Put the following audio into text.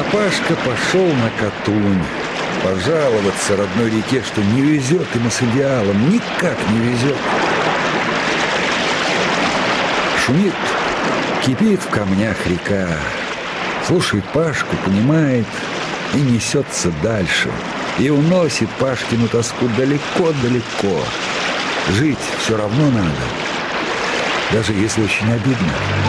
Пашка пошел на Катунь пожаловаться родной реке, что не везет ему с идеалом, никак не везет. Шумит, кипит в камнях река, слушает Пашку, понимает и несется дальше, и уносит Пашкину тоску далеко-далеко. Жить все равно надо, даже если очень обидно.